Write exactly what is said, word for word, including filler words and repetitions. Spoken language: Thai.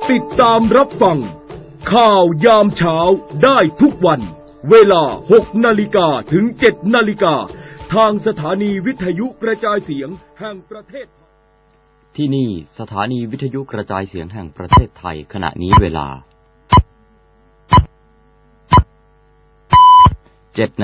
ติดตามรับฟังข่าวยามเช้าได้ทุกวันเวลา หกนาฬิกา ถึง เจ็ดนาฬิกาทางสถานีวิทยุกระจายเสียงแห่งประเทศที่นี่สถานีวิทยุกระจายเสียงแห่งประเทศไทยขณะนี้เวลาเจ็ด